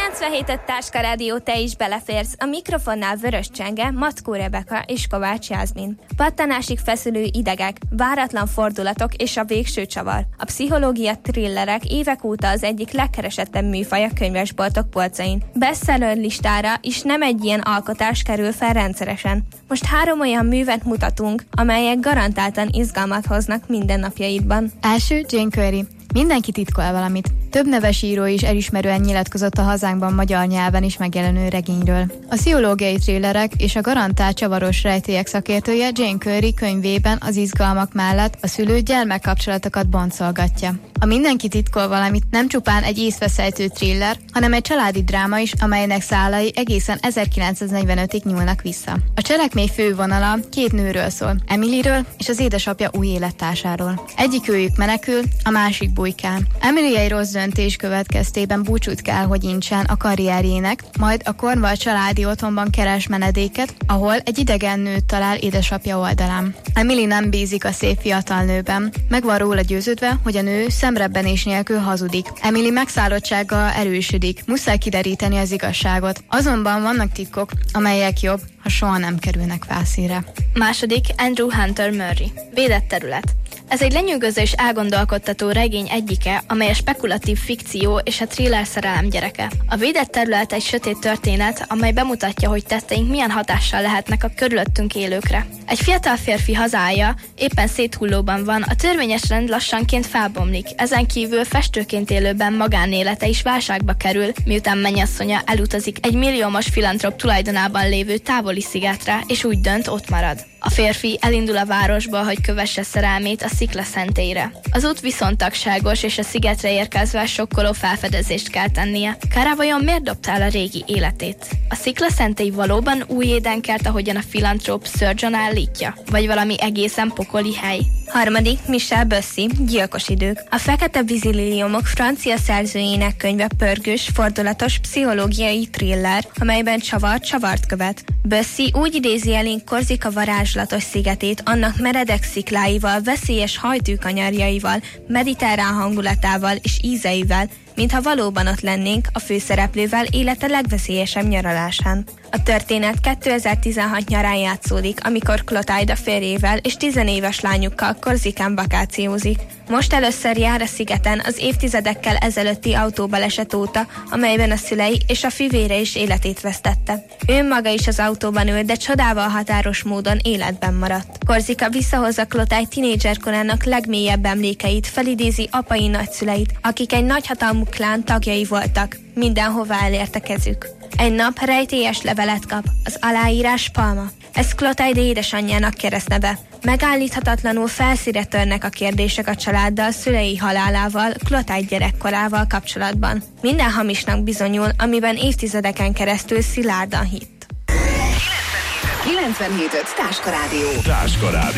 97 Táska Rádió, te is beleférsz. A mikrofonnál Vörös Csenge, Mackó Rebeka és Kovács Jászmin. Pattanásig feszülő idegek, váratlan fordulatok és a végső csavar. A pszichológia thrillerek évek óta az egyik legkeresettebb műfaj a könyvesboltok polcain. Bestseller listára is nem egy ilyen alkotás kerül fel rendszeresen. Most 3 olyan művet mutatunk, amelyek garantáltan izgalmat hoznak mindennapjaidban. Első, Jane Carey. Mindenki titkol valamit. Több neves író is elismerően nyilatkozott a hazánkban magyar nyelven is megjelenő regényről. A pszichológiai thrillerek és a garantált csavaros rejtélyek szakértője Jane Carey könyvében az izgalmak mellett a szülő-gyermek kapcsolatokat boncolgatja. A Mindenki titkol valamit nem csupán egy észveszejtő thriller, hanem egy családi dráma is, amelynek szálai egészen 1945-ig nyúlnak vissza. A cselekmény fővonala 2 nőről szól, Emilyről és az édesapja új élettársáról. Egyikőjük menekül, a másik bujkál. Emily egy rossz döntés következtében búcsút kell, hogy incsen a karrierjének, majd a Cornwall családi otthonban keres menedéket, ahol egy idegen nőt talál édesapja oldalán. Emily nem bízik a szép fiatal nőben, meg van róla győződve, hogy a nő szemrebbenés nélkül hazudik. Emily megszállottsága erősödik, muszáj kideríteni az igazságot. Azonban vannak titkok, amelyek jobb, ha soha nem kerülnek felszínre. Második, Andrew Hunter Murray. Védett terület. Ez egy lenyűgöző és elgondolkodtató regény egyike, amely a spekulatív fikció és a thriller szerelem gyereke. A védett terület egy sötét történet, amely bemutatja, hogy tetteink milyen hatással lehetnek a körülöttünk élőkre. Egy fiatal férfi hazája éppen széthullóban van, a törvényes rend lassanként felbomlik. Ezen kívül festőként élőben magánélete is válságba kerül, miután mennyasszonya elutazik egy milliómos filantrop tulajdonában lévő távoli szigetre, és úgy dönt, ott marad. A férfi elindul a városba, hogy kövesse szerelmét a Szikla szentélyre. Az út viszontagságos, és a szigetre érkezve sokkoló felfedezést kell tennie. Kara vajon miért dobta el a régi életét? A Szikla szentély valóban új édenkert, ahogyan a filantróp Sir John állítja? Vagy valami egészen pokoli hely? Harmadik, Michel Bussy, Gyilkos idők. A Fekete vízililiomok francia szerzőjének könyve pörgős, fordulatos pszichológiai thriller, amelyben csavart követ. Bussy úgy idézi elénk Korzika varázslatos szigetét, annak meredek szikláival, veszélyes hajtűkanyarjaival, mediterrán hangulatával és ízeivel, mintha valóban ott lennénk a főszereplővel élete legveszélyesebb nyaralásán. A történet 2016 nyarán játszódik, amikor Clotilde férjével és 10 éves lányukkal Korzikán vakációzik. Most először jár a szigeten az évtizedekkel ezelőtti autóbaleset óta, amelyben a szülei és a fivére is életét vesztette. Ő maga is az autóban ült, de csodával határos módon életben maradt. Korzika visszahozza Clotilde tinédzserkorának legmélyebb emlékeit, felidézi apai nagyszüleit, akik egy nagyhatalmú klán tagjai voltak. Mindenhova elért a kezük. Egy nap rejtélyes levelet kap, az aláírás Palma. Ez Clotilde édesanyjának keresztneve. Megállíthatatlanul felszíre törnek a kérdések a családdal, szülei halálával, Clotilde gyerekkorával kapcsolatban. Minden hamisnak bizonyul, amiben évtizedeken keresztül szilárdan hitt. 97.5 Táska Rádió. Táska Rádió.